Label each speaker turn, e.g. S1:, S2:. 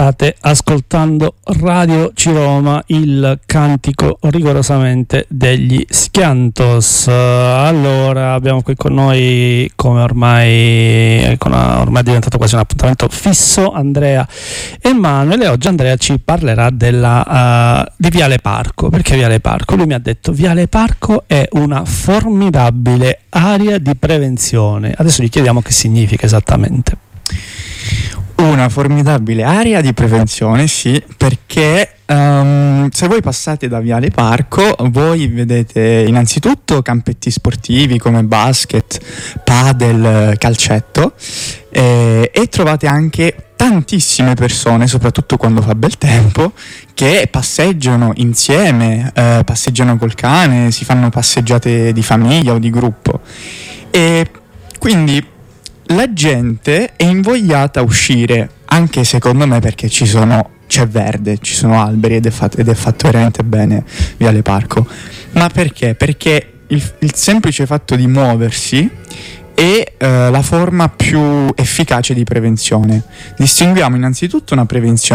S1: State ascoltando Radio Ciroma, il cantico rigorosamente degli Schiantos. Allora, abbiamo qui con noi, come ormai è diventato quasi un appuntamento fisso, Andrea Emanuele. Oggi Andrea ci parlerà di Viale Parco. Perché Viale Parco? Lui mi ha detto: Viale Parco è una formidabile area di prevenzione. Adesso gli chiediamo che significa esattamente.
S2: Una formidabile area di prevenzione, sì, perché se voi passate da Viale Parco, voi vedete innanzitutto campetti sportivi come basket, padel, calcetto, e trovate anche tantissime persone, soprattutto quando fa bel tempo, che passeggiano insieme, passeggiano col cane, si fanno passeggiate di famiglia o di gruppo, e quindi la gente è invogliata a uscire, anche secondo me, perché c'è verde, ci sono alberi ed è fatto veramente bene Viale Parco. Ma perché? Perché il semplice fatto di muoversi è la forma più efficace di prevenzione. Distinguiamo innanzitutto una prevenzione